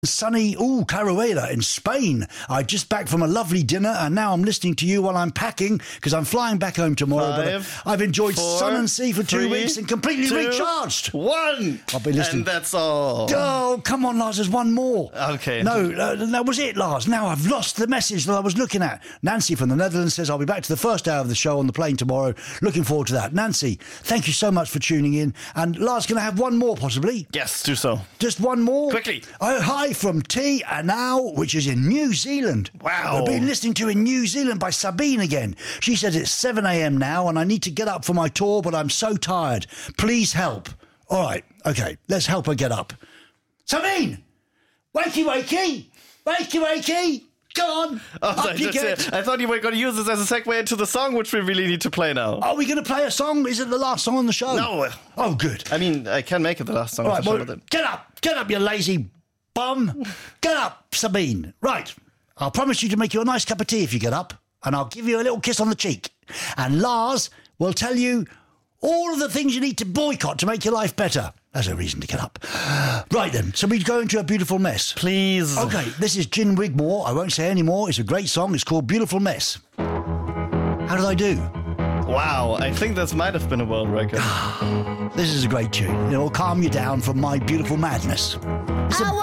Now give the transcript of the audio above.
Sunny, Caruela in Spain. I'm just back from a lovely dinner and now I'm listening to you while I'm packing because I'm flying back home tomorrow. Five, I've enjoyed four, sun and sea for 2 weeks and completely 2, recharged. 1. I'll be listening. And that's all. Oh, come on, Lars, there's one more. Okay. No, that was it, Lars. Now I've lost the message that I was looking at. Nancy from the Netherlands says, I'll be back to the first hour of the show on the plane tomorrow. Looking forward to that. Nancy, thank you so much for tuning in. And Lars, can I have one more, possibly? Yes, do so. Just one more? Quickly. Oh, hi from T Anau, which is in New Zealand. Wow. I've been listening to in New Zealand by Sabine again. She says it's 7 a.m. now and I need to get up for my tour, but I'm so tired. Please help. All right, okay, let's help her get up. Sabine! Wakey, wakey! Wakey, wakey! Go on! Up you get. I thought you were going to use this as a segue into the song, which we really need to play now. Are we going to play a song? Is it the last song on the show? No. Oh, good. I mean, I can make it the last song All on right, the show. well, But get up, you lazy bum. Get up, Sabine. Right, I'll promise you to make you a nice cup of tea if you get up, and I'll give you a little kiss on the cheek. And Lars will tell you all of the things you need to boycott to make your life better. That's a reason to get up. Right then, so we go into a beautiful mess. Please. Okay, this is Gin Wigmore. I won't say any more. It's a great song. It's called Beautiful Mess. How did I do? Wow, I think this might have been a world record. This is a great tune. It'll calm you down from my beautiful madness.